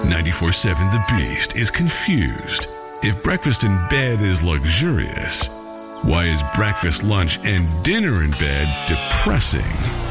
94.7 The Beast is confused. If breakfast in bed is luxurious, why is breakfast, lunch, and dinner in bed depressing?